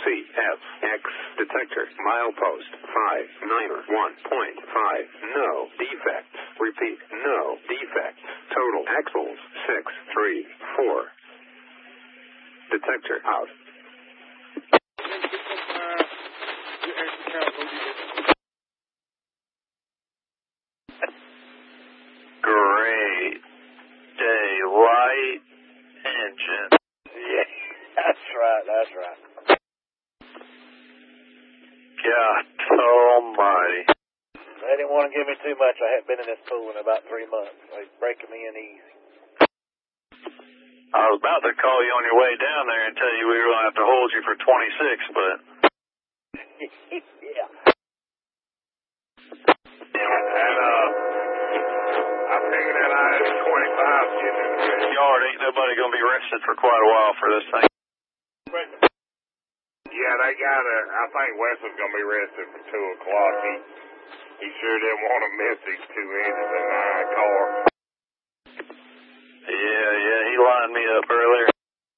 CFX detector. Milepost 591.5. No defects. Repeat, no defects. Total axles 634. Detector out. Great. Daylight engine. Yeah, that's right. God almighty. They didn't want to give me too much. I hadn't been in this pool in about 3 months. They was breaking me in easy. I was about to call you on your way down there and tell you we were going to have to hold you for 26, but... Yeah. And, I figured that I had 25 getting in the yard ain't nobody going to be rested for quite a while for this thing. Yeah, they got I think Weston's going to be rested for 2 o'clock. He sure didn't want to miss these 2 engines in my car. Yeah, he lined me up earlier.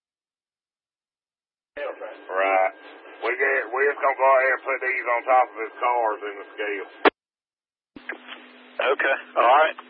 Right. We're just going to go ahead and put these on top of his cars in the scale. Okay, all right.